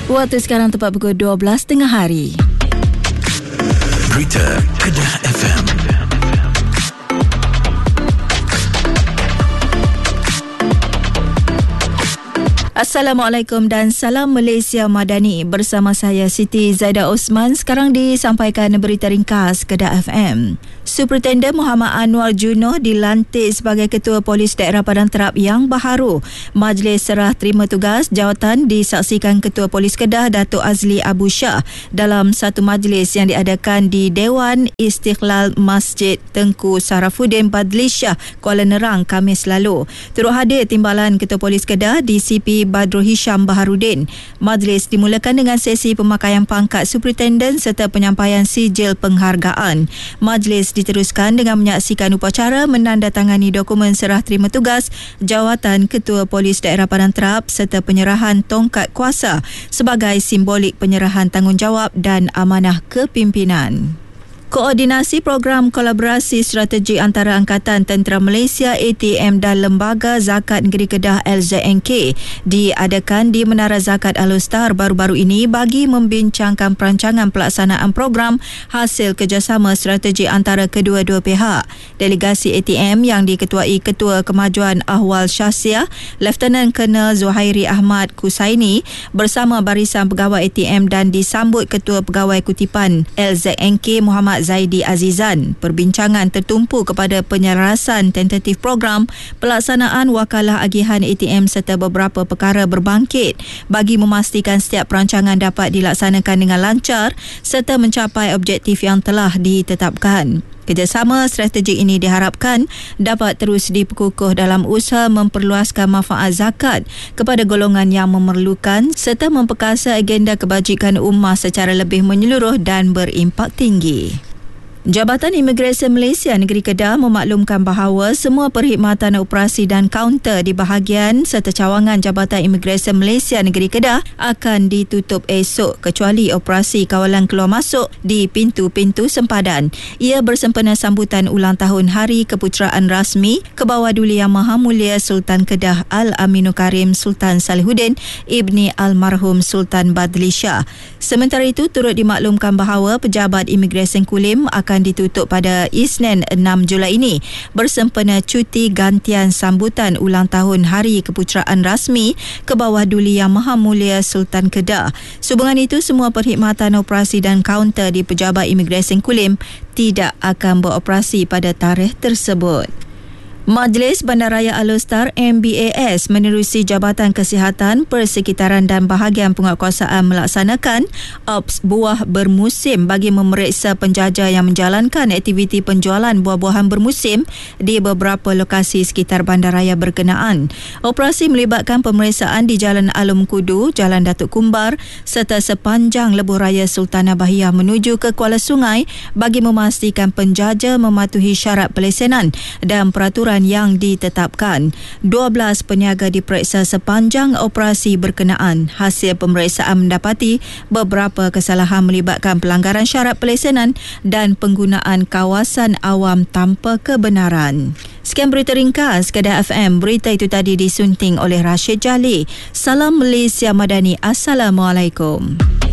Waktu sekarang tepat pukul 12 tengah hari. Berita Kedah FM. Assalamualaikum dan salam Malaysia Madani. Bersama saya Siti Zaidah Osman. Sekarang disampaikan berita ringkas Kedah FM. Superintenden Muhammad Anwar Junoh dilantik sebagai Ketua Polis Daerah Padang Terap yang baharu. Majlis serah terima tugas jawatan disaksikan Ketua Polis Kedah Datuk Azli Abu Shah dalam satu majlis yang diadakan di Dewan Istiqlal Masjid Tengku Sarafuddin Badli Shah, Kuala Nerang, Khamis lalu. Turut hadir Timbalan Ketua Polis Kedah DCP Badrul Hisham Baharudin. Majlis dimulakan dengan sesi pemakaian pangkat superintenden serta penyampaian sijil penghargaan. Majlis diteruskan dengan menyaksikan upacara menandatangani dokumen serah terima tugas jawatan Ketua Polis Daerah Padang Terap serta penyerahan tongkat kuasa sebagai simbolik penyerahan tanggungjawab dan amanah kepimpinan. Koordinasi program kolaborasi strategi antara Angkatan Tentera Malaysia ATM dan Lembaga Zakat Negeri Kedah LZNK diadakan di Menara Zakat Al-Ustar baru-baru ini bagi membincangkan perancangan pelaksanaan program hasil kerjasama strategi antara kedua-dua pihak. Delegasi ATM yang diketuai Ketua Kemajuan Ahwal Syahsiah Lieutenant Colonel Zuhairi Ahmad Kusaini bersama barisan pegawai ATM dan disambut Ketua Pegawai Kutipan LZNK Muhammad Zaidi Azizan. Perbincangan tertumpu kepada penyelarasan tentatif program, pelaksanaan wakalah agihan ATM serta beberapa perkara berbangkit bagi memastikan setiap perancangan dapat dilaksanakan dengan lancar serta mencapai objektif yang telah ditetapkan. Kerjasama strategi ini diharapkan dapat terus diperkukuh dalam usaha memperluaskan manfaat zakat kepada golongan yang memerlukan serta memperkasa agenda kebajikan ummah secara lebih menyeluruh dan berimpak tinggi. Jabatan Imigresen Malaysia Negeri Kedah memaklumkan bahawa semua perkhidmatan operasi dan kaunter di bahagian serta cawangan Jabatan Imigresen Malaysia Negeri Kedah akan ditutup esok kecuali operasi kawalan keluar masuk di pintu-pintu sempadan. Ia bersempena sambutan ulang tahun Hari Keputeraan Rasmi Kebawah Duli Yang Maha Mulia Sultan Kedah Al-Aminul Karim Sultan Salihuddin Ibni Almarhum Sultan Badli Shah. Sementara itu, turut dimaklumkan bahawa pejabat Imigresen Kulim akan ditutup pada Isnin 6 Julai ini bersempena cuti gantian sambutan ulang tahun Hari Keputeraan Rasmi Kebawah Duli Yang Maha Mulia Sultan Kedah. Sehubungan itu, semua perkhidmatan operasi dan kaunter di Pejabat Imigresen Kulim tidak akan beroperasi pada tarikh tersebut. Majlis Bandaraya Al-Ustar MBAS menerusi Jabatan Kesihatan, Persekitaran dan Bahagian Penguatkuasaan melaksanakan ops buah bermusim bagi memeriksa penjaja yang menjalankan aktiviti penjualan buah-buahan bermusim di beberapa lokasi sekitar bandaraya berkenaan. Operasi melibatkan pemeriksaan di Jalan Alum Kudu, Jalan Datuk Kumbar serta sepanjang lebuh raya Sultanah Bahiyah menuju ke Kuala Sungai bagi memastikan penjaja mematuhi syarat pelesenan dan peraturan yang ditetapkan. 12 peniaga diperiksa sepanjang operasi berkenaan. Hasil pemeriksaan mendapati beberapa kesalahan melibatkan pelanggaran syarat pelesenan dan penggunaan kawasan awam tanpa kebenaran. Sekian berita ringkas Kedah FM. Berita itu tadi disunting oleh Rashid Jalil. Salam Malaysia Madani. Assalamualaikum.